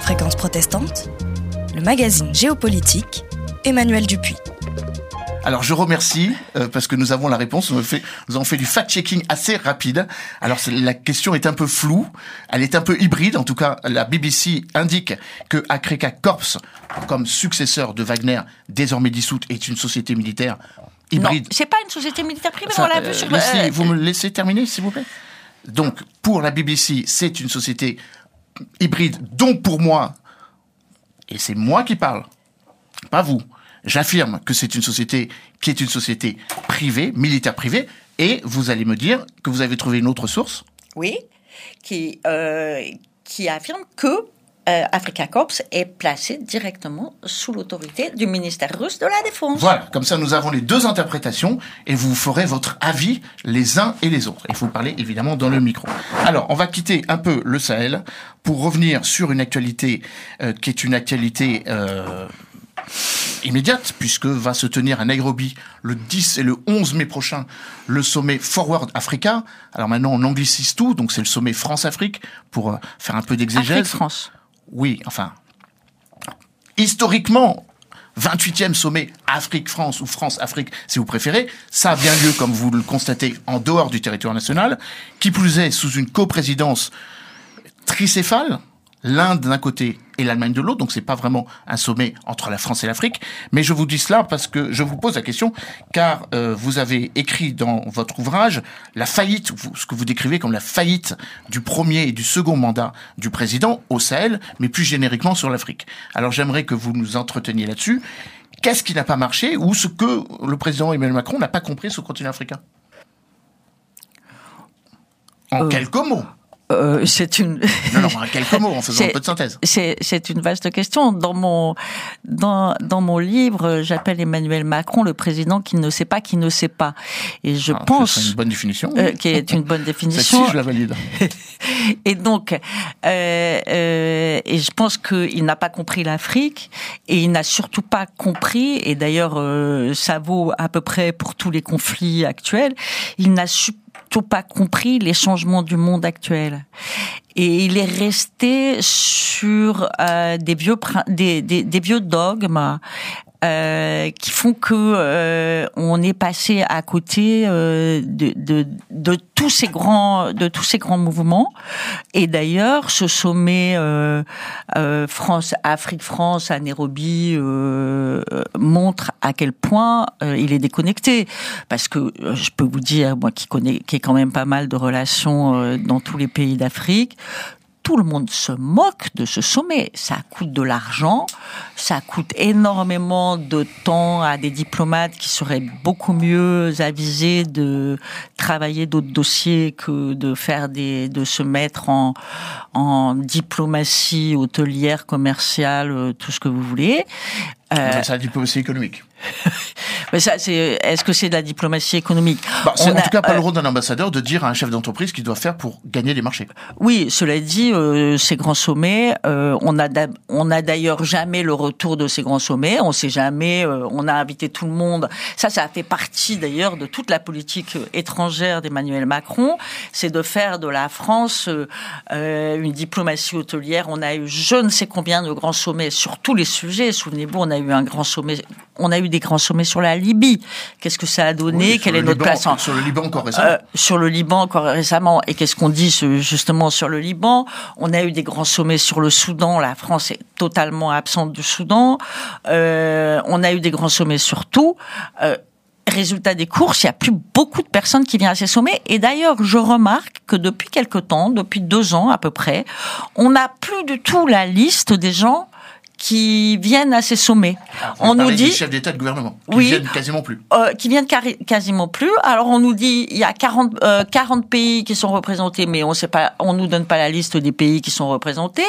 Fréquence protestante, le magazine géopolitique, Emmanuel Dupuis. Alors je remercie parce que nous avons la réponse. Nous avons fait du fact-checking assez rapide. Alors la question est un peu floue, elle est un peu hybride. En tout cas, la BBC indique que Africa Corps, comme successeur de Wagner, désormais dissoute, est une société militaire hybride. Non, c'est pas une société militaire privée. On l'a vu sur. Vous me laissez terminer, s'il vous plaît. Donc pour la BBC, c'est une société hybride. Donc pour moi, et c'est moi qui parle, pas vous. J'affirme que c'est une société qui est une société privée, militaire privée, et vous allez me dire que vous avez trouvé une autre source. Oui, qui affirme que Africa Corps est placé directement sous l'autorité du ministère russe de la Défense. Voilà, comme ça nous avons les deux interprétations et vous ferez votre avis les uns et les autres. Il faut parler évidemment dans le micro. Alors, on va quitter un peu le Sahel pour revenir sur une actualité qui est une actualité immédiate, puisque va se tenir à Nairobi le 10 et le 11 mai prochain le sommet Forward Africa. Alors maintenant on anglicise tout, donc c'est le sommet France-Afrique pour faire un peu d'exégèse. Afrique-France. Oui, enfin, historiquement, 28e sommet Afrique-France ou France-Afrique, si vous préférez, ça a bien lieu, comme vous le constatez, en dehors du territoire national, qui plus est sous une coprésidence tricéphale, l'Inde d'un côté et l'Allemagne de l'autre, donc c'est pas vraiment un sommet entre la France et l'Afrique, mais je vous dis cela parce que je vous pose la question, car vous avez écrit dans votre ouvrage la faillite, ce que vous décrivez comme la faillite du premier et du second mandat du président au Sahel, mais plus génériquement sur l'Afrique. Alors j'aimerais que vous nous entreteniez là-dessus. Qu'est-ce qui n'a pas marché ou ce que le président Emmanuel Macron n'a pas compris sur le continent africain ? En quelques mots. C'est une. Non, quelques mots, en faisant un peu de synthèse. C'est une vaste question. Dans mon livre, j'appelle Emmanuel Macron le président qui ne sait pas, qui ne sait pas. Et je pense. C'est une bonne définition. Qui est une bonne définition. Celle-ci, je la valide. Et donc, et je pense qu'il n'a pas compris l'Afrique et il n'a surtout pas compris, et d'ailleurs, ça vaut à peu près pour tous les conflits actuels, il n'a surtout pas compris les changements du monde actuel. Et il est resté sur des vieux dogmes qui font que on est passé à côté de tous ces grands mouvements. Et d'ailleurs, ce sommet Afrique-France à Nairobi montre à quel point il est déconnecté. Parce que je peux vous dire, moi qui ai quand même pas mal de relations dans tous les pays d'Afrique, tout le monde se moque de ce sommet. Ça coûte de l'argent, ça coûte énormément de temps à des diplomates qui seraient beaucoup mieux avisés de travailler d'autres dossiers que de se mettre en diplomatie hôtelière, commerciale, tout ce que vous voulez. C'est la diplomatie économique. Mais ça, est-ce que c'est de la diplomatie économique? C'est en tout cas pas le rôle d'un ambassadeur de dire à un chef d'entreprise qu'il doit faire pour gagner les marchés. Oui, cela dit, ces grands sommets, on a d'ailleurs jamais le retour de ces grands sommets. On sait jamais. On a invité tout le monde. Ça a fait partie d'ailleurs de toute la politique étrangère d'Emmanuel Macron. C'est de faire de la France une diplomatie hôtelière. On a eu je ne sais combien de grands sommets sur tous les sujets. Souvenez-vous, on a eu des grands sommets sur la Libye. Qu'est-ce que ça a donné? Quelle est notre place sur le Liban encore récemment? Sur le Liban encore récemment. Et qu'est-ce qu'on dit justement sur le Liban? On a eu des grands sommets sur le Soudan. La France est totalement absente du Soudan. On a eu des grands sommets sur tout. Résultat des courses, il n'y a plus beaucoup de personnes qui viennent à ces sommets. Et d'ailleurs, je remarque que depuis quelque temps, depuis 2 ans à peu près, on n'a plus du tout la liste des gens qui viennent à ces sommets. Alors, on nous dit des chefs d'État et de gouvernement qui viennent quasiment plus. Quasiment plus. Alors on nous dit il y a 40 pays qui sont représentés, mais on sait pas, on nous donne pas la liste des pays qui sont représentés.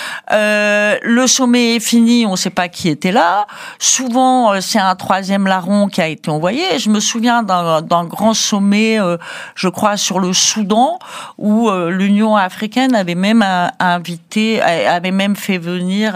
Le sommet est fini, on sait pas qui était là. Souvent c'est un 3e larron qui a été envoyé. Je me souviens d'un grand sommet, je crois sur le Soudan, où l'Union africaine avait même avait même fait venir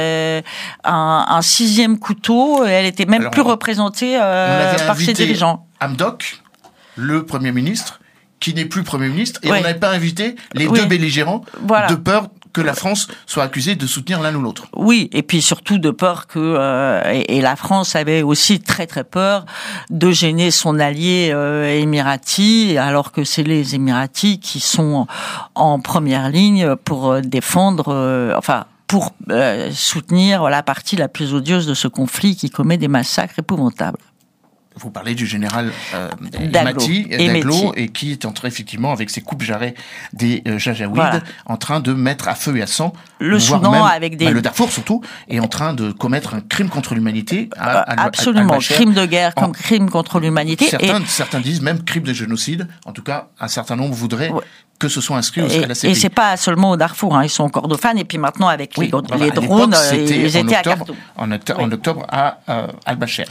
un 6e couteau. Elle était même plus représentée par ses dirigeants. Hamdok, le Premier ministre, qui n'est plus Premier ministre, et on n'avait pas invité les deux belligérants de peur que la France soit accusée de soutenir l'un ou l'autre. Oui, et puis surtout de peur que et la France avait aussi très très peur de gêner son allié émirati, alors que c'est les Émiratis qui sont en première ligne pour défendre, pour soutenir la partie la plus odieuse de ce conflit qui commet des massacres épouvantables. Vous parlez du général Daglo, et qui est entré effectivement avec ses coupes-jarrets des Janjaouides, en train de mettre à feu et à sang le Soudan, avec le Darfour surtout, est en train de commettre un crime contre l'humanité. Absolument, crime de guerre comme crime contre l'humanité. Certains disent même crime de génocide. En tout cas, un certain nombre voudraient que ce soit inscrit à la CPI. Et c'est pas seulement au Darfour, ils sont en Kordofan, et puis maintenant avec les drones, ils étaient à Khartoum. En octobre à Al-Fasher,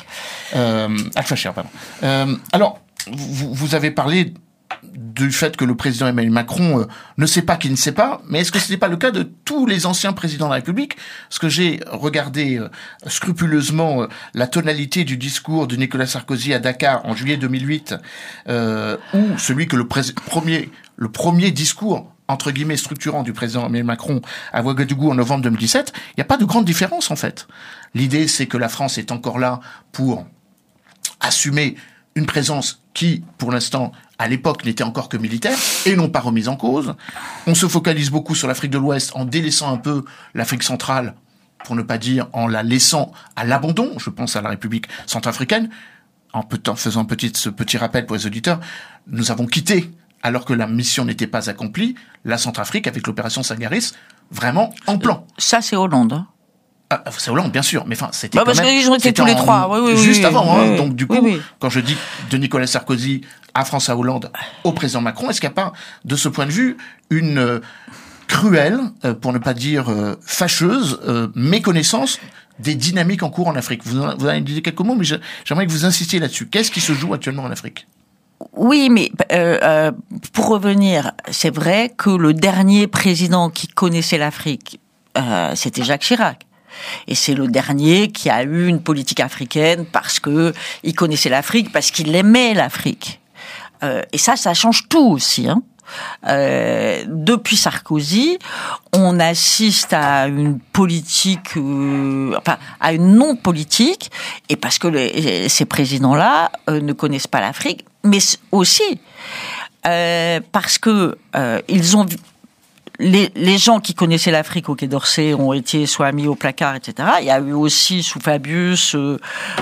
pardon. Alors, vous avez parlé du fait que le président Emmanuel Macron ne sait pas qu'il ne sait pas, mais est-ce que ce n'est pas le cas de tous les anciens présidents de la République ? Parce que j'ai regardé scrupuleusement la tonalité du discours de Nicolas Sarkozy à Dakar en juillet 2008, ou celui que le premier discours entre guillemets structurant du président Emmanuel Macron à Ouagadougou en novembre 2017, il n'y a pas de grande différence en fait. L'idée, c'est que la France est encore là pour assumer une présence qui, pour l'instant, à l'époque, n'était encore que militaire et non pas remise en cause. On se focalise beaucoup sur l'Afrique de l'Ouest en délaissant un peu l'Afrique centrale, pour ne pas dire en la laissant à l'abandon. Je pense à la République centrafricaine. En faisant ce petit rappel pour les auditeurs, nous avons quitté, alors que la mission n'était pas accomplie, la Centrafrique avec l'opération Sangaris, vraiment en plan. Ça, c'est Hollande. C'est Hollande, bien sûr, mais c'était parce qu'ils ont été tous les trois. Juste avant. Donc du coup, quand je dis de Nicolas Sarkozy à François Hollande au président Macron, est-ce qu'il n'y a pas, de ce point de vue, une cruelle, pour ne pas dire fâcheuse, méconnaissance des dynamiques en cours en Afrique ? Vous en avez dit quelques mots, mais j'aimerais que vous insistiez là-dessus. Qu'est-ce qui se joue actuellement en Afrique ? Oui, mais pour revenir, c'est vrai que le dernier président qui connaissait l'Afrique, c'était Jacques Chirac. Et c'est le dernier qui a eu une politique africaine parce que il connaissait l'Afrique, parce qu'il aimait l'Afrique. Et ça change tout aussi, hein. Depuis Sarkozy, on assiste à une politique, à une non-politique, et parce que ces présidents-là ne connaissent pas l'Afrique, mais aussi parce que ils ont les gens qui connaissaient l'Afrique au Quai d'Orsay ont été soit mis au placard, etc. Il y a eu aussi sous Fabius tout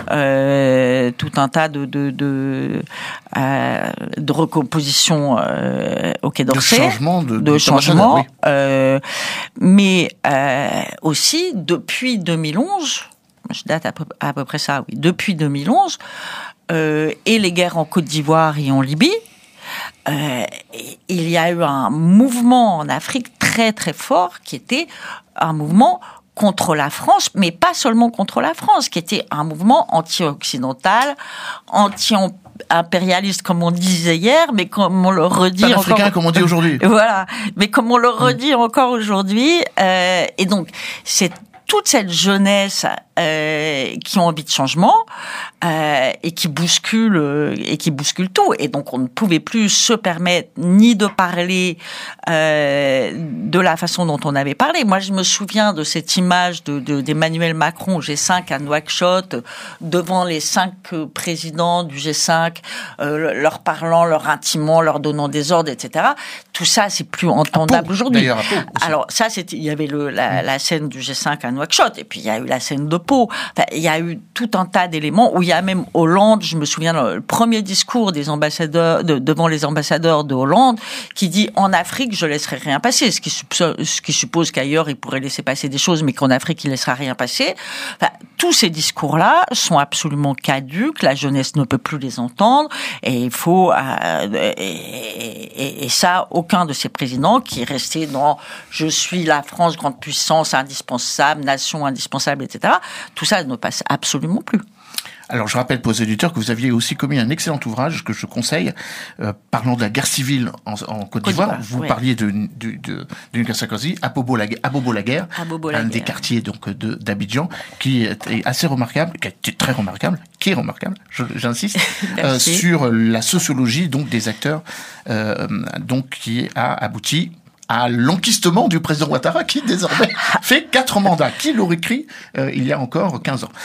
un tas de recomposition au Quai d'Orsay, de changement. Oui. Mais aussi depuis 2011, je date à peu près ça. Oui, depuis 2011 et les guerres en Côte d'Ivoire et en Libye. Il y a eu un mouvement en Afrique très très fort qui était un mouvement contre la France, mais pas seulement contre la France, qui était un mouvement anti-occidental, anti-impérialiste comme on disait hier, mais comme on le redit encore... Pan-africain comme on dit aujourd'hui. Voilà, mais comme on le redit encore aujourd'hui, et donc c'est toute cette jeunesse qui ont envie de changement et qui bouscule tout, et donc on ne pouvait plus se permettre ni de parler de la façon dont on avait parlé. Moi, je me souviens de cette image d'Emmanuel Macron au G5 à Nouakchott devant les 5 présidents du G5, leur parlant, leur intimant, leur donnant des ordres, etc. Tout ça, c'est plus entendable aujourd'hui. Alors ça, il y avait la scène du G5 à Nouakchott, et puis il y a eu la scène de Pau. Enfin, il y a eu tout un tas d'éléments où il y a même Hollande, je me souviens le premier discours des ambassadeurs devant les ambassadeurs de Hollande qui dit en Afrique je laisserai rien passer, ce qui suppose qu'ailleurs il pourrait laisser passer des choses, mais qu'en Afrique il laissera rien passer. Enfin, tous ces discours-là sont absolument caducs, la jeunesse ne peut plus les entendre, et il faut et ça, aucun de ces présidents qui est resté dans je suis la France, grande puissance indispensable, nation indispensable, etc. Tout ça ne passe absolument plus. Alors, je rappelle pour les auditeurs que vous aviez aussi commis un excellent ouvrage que je conseille, parlant de la guerre civile en Côte d'Ivoire. Vous parliez de Nicolas Sarkozy, à Bobo la guerre, un des quartiers donc d'Abidjan, qui est assez remarquable, qui est très remarquable, j'insiste, sur la sociologie donc des acteurs, donc qui a abouti à l'enquistement du président Ouattara, qui désormais fait 4 mandats. Qui l'aurait cru il y a encore 15 ans.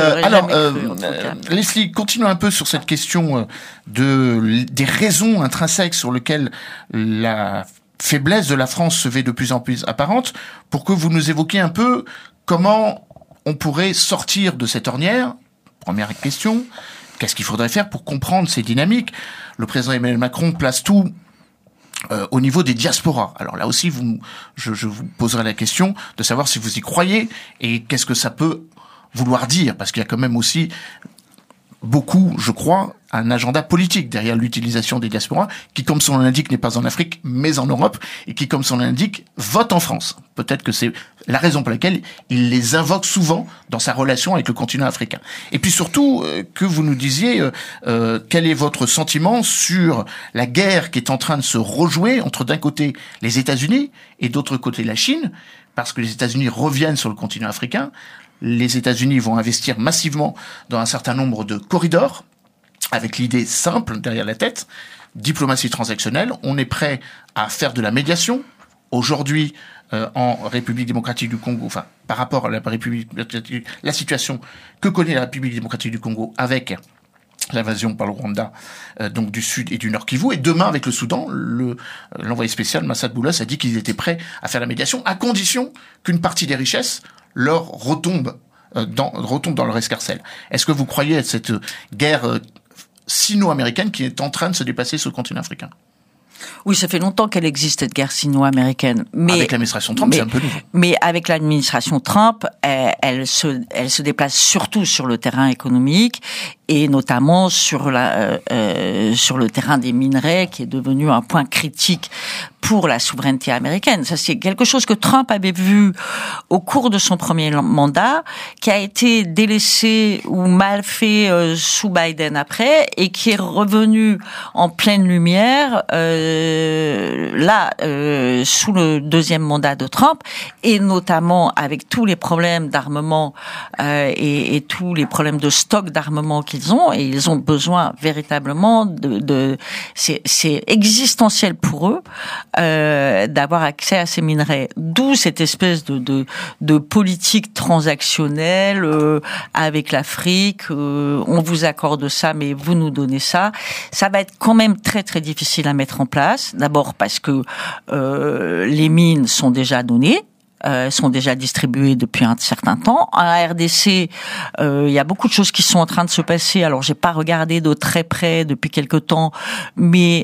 Leslie, continuons un peu sur cette question des raisons intrinsèques sur lesquelles la faiblesse de la France se fait de plus en plus apparente, pour que vous nous évoquiez un peu comment on pourrait sortir de cette ornière. Première question, qu'est-ce qu'il faudrait faire pour comprendre ces dynamiques? Le président Emmanuel Macron place tout au niveau des diasporas. Alors là aussi, je vous poserai la question de savoir si vous y croyez et qu'est-ce que ça peut vouloir dire, parce qu'il y a quand même aussi beaucoup, je crois, un agenda politique derrière l'utilisation des diasporas, qui, comme son nom l'indique, n'est pas en Afrique, mais en Europe, et qui, comme son nom l'indique, vote en France. Peut-être que c'est la raison pour laquelle il les invoque souvent dans sa relation avec le continent africain. Et puis surtout, que vous nous disiez, quel est votre sentiment sur la guerre qui est en train de se rejouer entre, d'un côté, les États-Unis et d'autre côté, la Chine, parce que les États-Unis reviennent sur le continent africain. Les États-Unis vont investir massivement dans un certain nombre de corridors, avec l'idée simple derrière la tête, diplomatie transactionnelle. On est prêt à faire de la médiation. Aujourd'hui, en République démocratique du Congo, enfin, par rapport à la situation que connaît la République démocratique du Congo avec l'invasion par le Rwanda, donc du Sud et du Nord Kivu. Et demain, avec le Soudan, l'envoyé spécial Massad Boulos a dit qu'ils étaient prêts à faire la médiation, à condition qu'une partie des richesses leur retombe dans leur escarcelle. Est-ce que vous croyez à cette guerre sino-américaine qui est en train de se déplacer sur le continent africain? Oui, ça fait longtemps qu'elle existe, cette guerre sino-américaine. Mais avec l'administration Trump, c'est un peu nouveau. Mais avec l'administration Trump, elle se déplace surtout sur le terrain économique et notamment sur le terrain des minerais, qui est devenu un point critique pour la souveraineté américaine. Ça, c'est quelque chose que Trump avait vu au cours de son premier mandat, qui a été délaissé ou mal fait sous Biden après, et qui est revenu en pleine lumière sous le deuxième mandat de Trump, et notamment avec tous les problèmes d'armement et tous les problèmes de stock d'armement qu'ils ont, et ils ont besoin véritablement c'est existentiel pour eux d'avoir accès à ces minerais. D'où cette espèce de politique transactionnelle avec l'Afrique. On vous accorde ça, mais vous nous donnez ça. Ça va être quand même très très difficile à mettre en place. D'abord parce que les mines sont déjà données. Sont déjà distribués depuis un certain temps. En RDC, il y a beaucoup de choses qui sont en train de se passer. Alors, j'ai pas regardé de très près depuis quelque temps, mais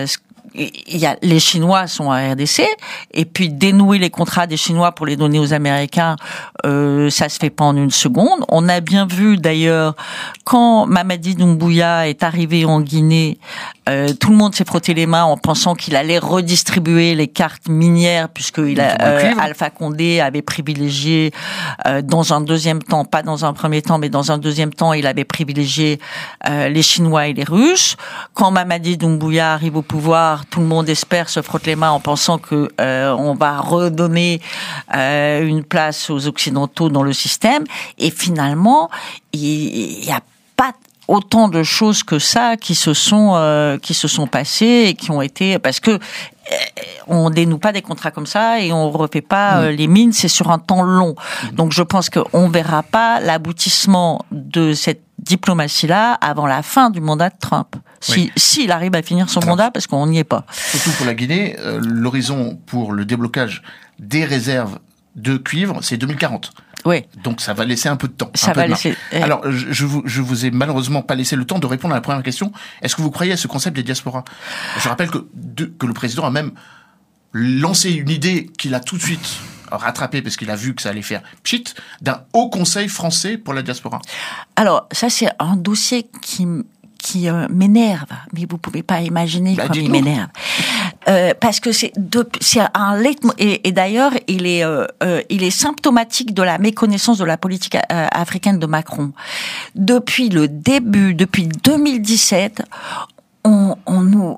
les Chinois sont à RDC, et puis dénouer les contrats des Chinois pour les donner aux Américains, ça se fait pas en une seconde. On a bien vu d'ailleurs quand Mamadi Doumbouya est arrivé en Guinée, tout le monde s'est frotté les mains en pensant qu'il allait redistribuer les cartes minières, puisque Alpha Condé avait privilégié dans un deuxième temps, pas dans un premier temps, mais dans un deuxième temps, il avait privilégié les Chinois et les Russes. Quand Mamadi Doumbouya arrive au pouvoir, tout le monde espère, se frotte les mains en pensant que on va redonner une place aux Occidentaux dans le système. Et finalement, il y a pas autant de choses que ça qui se sont passées et qui ont été, parce que on dénoue pas des contrats comme ça et on refait pas les mines, c'est sur un temps long. Donc je pense qu'on verra pas l'aboutissement de cette diplomatie-là avant la fin du mandat de Trump. S'il arrive à finir son mandat, parce qu'on n'y est pas. Surtout pour la Guinée, l'horizon pour le déblocage des réserves de cuivre, c'est 2040. Oui. Donc ça va laisser un peu de temps. Alors, je vous ai malheureusement pas laissé le temps de répondre à la première question. Est-ce que vous croyez à ce concept des diasporas? Je rappelle que le président a même lancé une idée qu'il a tout de suite rattrapé parce qu'il a vu que ça allait faire pchit, d'un haut conseil français pour la diaspora. Alors, ça c'est un dossier qui m'énerve, mais vous pouvez pas imaginer comme il m'énerve. Parce que c'est un leitmotiv, et d'ailleurs il est symptomatique de la méconnaissance de la politique africaine de Macron. Depuis le début, depuis 2017, on nous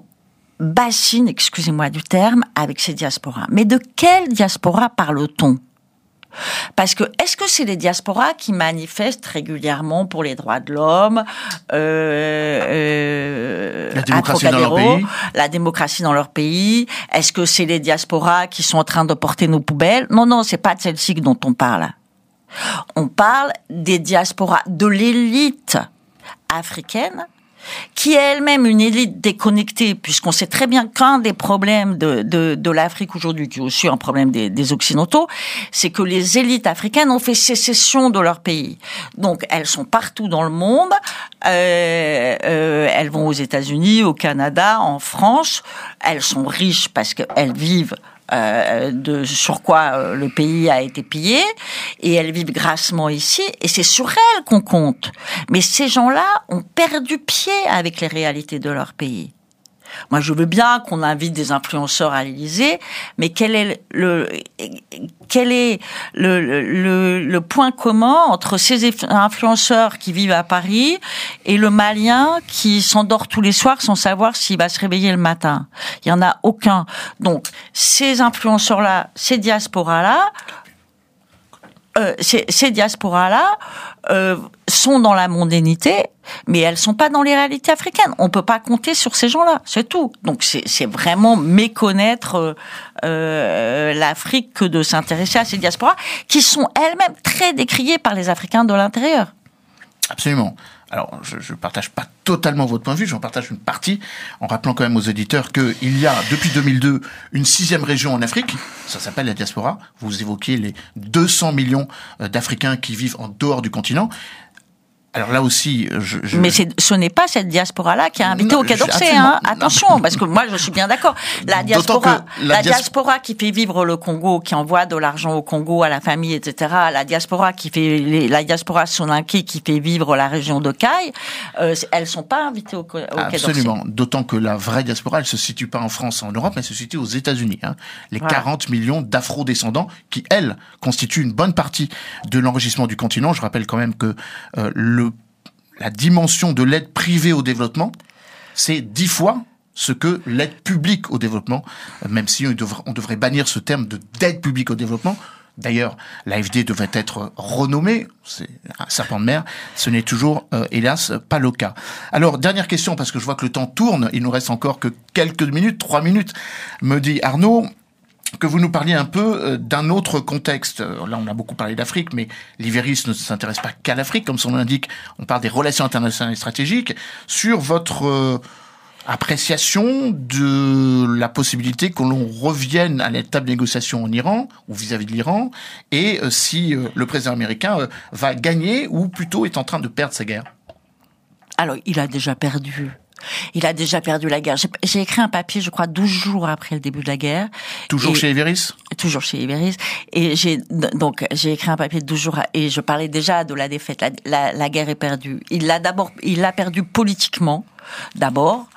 bassine, excusez-moi du terme, avec ces diasporas. Mais de quelle diaspora parle-t-on? Parce que, est-ce que c'est les diasporas qui manifestent régulièrement pour les droits de l'homme, la démocratie dans leur pays? La démocratie dans leur pays? Est-ce que c'est les diasporas qui sont en train de porter nos poubelles? Non, c'est pas de celle-ci dont on parle. On parle des diasporas, de l'élite africaine, qui est elle-même une élite déconnectée, puisqu'on sait très bien qu'un des problèmes de l'Afrique aujourd'hui, qui est aussi un problème des Occidentaux, c'est que les élites africaines ont fait sécession de leur pays. Donc, elles sont partout dans le monde, elles vont aux États-Unis, au Canada, en France, elles sont riches parce qu'elles vivent sur quoi le pays a été pillé, et elles vivent grassement ici, et c'est sur elles qu'on compte. Mais ces gens-là ont perdu pied avec les réalités de leur pays. Moi, je veux bien qu'on invite des influenceurs à l'Élysée, mais quel est le point commun entre ces influenceurs qui vivent à Paris et le Malien qui s'endort tous les soirs sans savoir s'il va se réveiller le matin? Il y en a aucun. Donc, ces influenceurs-là, ces diasporas-là, sont dans la mondanité, mais elles sont pas dans les réalités africaines. On peut pas compter sur ces gens-là, c'est tout. Donc c'est vraiment méconnaître l'Afrique que de s'intéresser à ces diasporas qui sont elles-mêmes très décriées par les Africains de l'intérieur. Absolument. Alors, je partage pas totalement votre point de vue, j'en partage une partie, en rappelant quand même aux éditeurs qu'il y a, depuis 2002, une 6e région en Afrique, ça s'appelle la diaspora. Vous évoquiez les 200 millions d'Africains qui vivent en dehors du continent. Alors là aussi, mais ce n'est pas cette diaspora-là qui a invité au Quai d'Orsay, hein. Attention, parce que moi, je suis bien d'accord. La diaspora qui fait vivre le Congo, qui envoie de l'argent au Congo, à la famille, etc. La diaspora la diaspora soninké qui fait vivre la région de Caille, elles sont pas invitées au Quai d'Orsay. Absolument. D'autant que la vraie diaspora, elle se situe pas en France, en Europe, mais elle se situe aux États-Unis, hein. Les 40 millions d'afro-descendants qui, elles, constituent une bonne partie de l'enrichissement du continent. Je rappelle quand même que la dimension de l'aide privée au développement, c'est 10 fois ce que l'aide publique au développement, même si on devrait bannir ce terme d'aide publique au développement. D'ailleurs, l'AFD devrait être renommée, c'est un serpent de mer, ce n'est toujours, hélas, pas le cas. Alors, dernière question, parce que je vois que le temps tourne, il nous reste encore que quelques minutes, 3 minutes, me dit Arnaud, que vous nous parliez un peu d'un autre contexte. Là, on a beaucoup parlé d'Afrique, mais l'Iveris ne s'intéresse pas qu'à l'Afrique, comme son nom l'indique. On parle des relations internationales et stratégiques. Sur votre appréciation de la possibilité que l'on revienne à la table de négociation en Iran, ou vis-à-vis de l'Iran, et si le président américain va gagner, ou plutôt est en train de perdre sa guerre. Alors, il a déjà perdu. Il a déjà perdu la guerre. J'ai écrit un papier, je crois, 12 jours après le début de la guerre. Toujours chez Iveris ? Toujours chez Iveris. Et j'ai écrit un papier de 12 jours et je parlais déjà de la défaite. La guerre est perdue. Il l'a perdue politiquement, d'abord.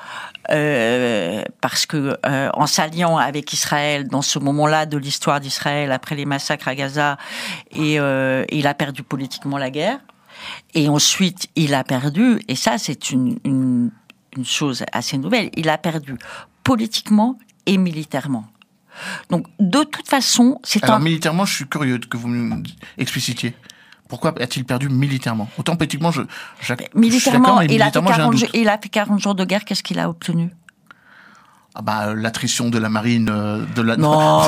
Parce que en s'alliant avec Israël dans ce moment-là de l'histoire d'Israël après les massacres à Gaza, et il a perdu politiquement la guerre. Et ensuite, il a perdu, et ça c'est une chose assez nouvelle, il a perdu politiquement et militairement. Donc, de toute façon, militairement, je suis curieux que vous me explicitiez. Pourquoi a-t-il perdu militairement? Autant politiquement, militairement, il a fait 40 jours de guerre, qu'est-ce qu'il a obtenu? L'attrition de la marine de la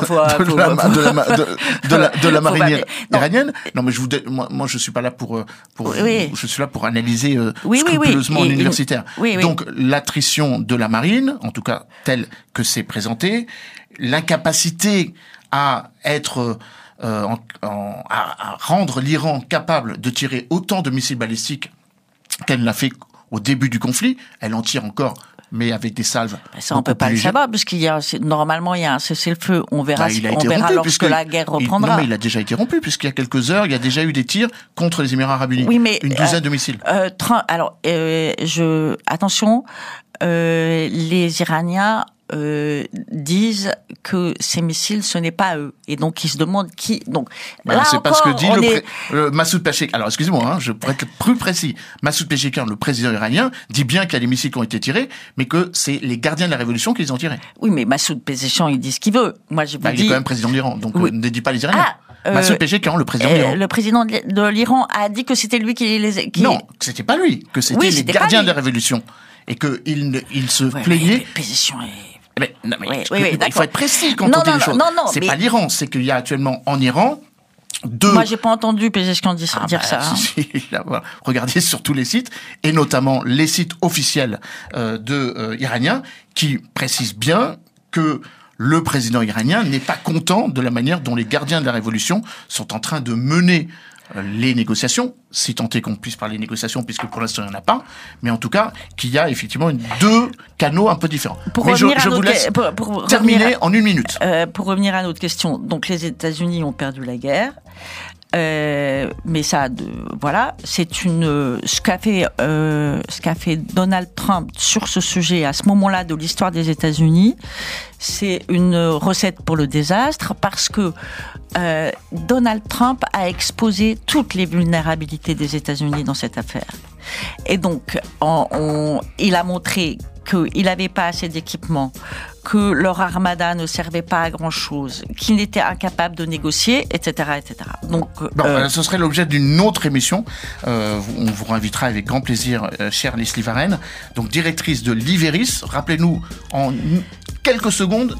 marine iranienne. Non, mais moi je suis pas là pour je suis là pour analyser scrupuleusement en universitaire. Donc l'attrition de la marine, en tout cas telle que c'est présenté, l'incapacité à être à rendre l'Iran capable de tirer autant de missiles balistiques qu'elle l'a fait au début du conflit, elle en tire encore, mais avec des salves. Ça, on peut pas le savoir, puisqu'il y a, normalement, il y a un cessez-le-feu. On verra, lorsque la guerre reprendra. Non, mais il a déjà été rompu, puisqu'il y a quelques heures, il y a déjà eu des tirs contre les Émirats Arabes Unis. Oui, mais, une douzaine de missiles. Attention, les Iraniens, disent que ces missiles, ce n'est pas eux. Et donc, ils se demandent qui, donc, là c'est encore, pas ce que dit Massoud Pezeshkian. Alors, excusez-moi, je pourrais être plus précis. Massoud Pezeshkian, le président iranien, dit bien qu'il y a des missiles qui ont été tirés, mais que c'est les gardiens de la révolution qui les ont tirés. Oui, mais Massoud Pezeshkian, il dit ce qu'il veut. Moi, je vous dis... Il est quand même président de l'Iran, donc ne dit pas les Iraniens. Masoud Pezeshkian, le président de l'Iran. Le président de l'Iran a dit que c'était lui qui les... Non, que c'était pas lui, que c'était les gardiens de la révolution. Et qu'il se plaignait... Pezeshkian est... il faut être précis quand on dit les choses. C'est pas l'Iran, c'est qu'il y a actuellement en Iran... Moi, j'ai pas entendu Pezeshkian dire ça. Regardez sur tous les sites, et notamment les sites officiels iraniens, qui précisent bien que le président iranien n'est pas content de la manière dont les gardiens de la révolution sont en train de mener les négociations, si tant est qu'on puisse parler de négociations, puisque pour l'instant il n'y en a pas, mais en tout cas qu'il y a effectivement deux canaux un peu différents. Mais je vous laisse terminer en 1 minute. Pour revenir à notre question, donc les États-Unis ont perdu la guerre. Mais ça, voilà, c'est ce qu'a fait Donald Trump sur ce sujet à ce moment-là de l'histoire des États-Unis. C'est une recette pour le désastre parce que Donald Trump a exposé toutes les vulnérabilités des États-Unis dans cette affaire. Et donc, il a montré qu'il n'avait pas assez d'équipements, que leur armada ne servait pas à grand-chose, qu'ils étaient incapables de négocier, etc., etc. Donc, ce serait l'objet d'une autre émission. On vous réinvitera avec grand plaisir, chère Leslie Varenne, donc directrice de l'Iveris. Rappelez-nous en quelques secondes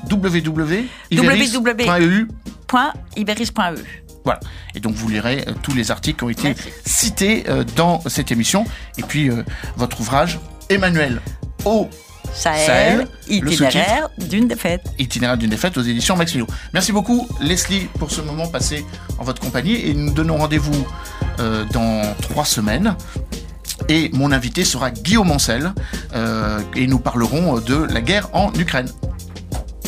www.iveris.eu. Voilà. Et donc, vous lirez tous les articles qui ont été cités dans cette émission. Et puis, votre ouvrage, Emmanuel au Sahel, itinéraire d'une défaite. Itinéraire d'une défaite aux éditions Max Philo. Merci beaucoup, Leslie, pour ce moment passé en votre compagnie. Et nous donnons rendez-vous dans 3 semaines. Et mon invité sera Guillaume Ancel. Et nous parlerons de la guerre en Ukraine.